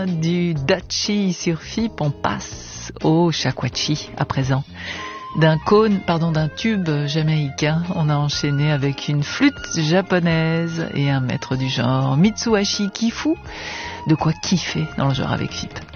Du dachi sur FIP, on passe au shakuhachi à présent. D'un tube jamaïcain, on a enchaîné avec une flûte japonaise et un maître du genre, Mitsuhashi Kifu. De quoi kiffer dans le genre avec FIP.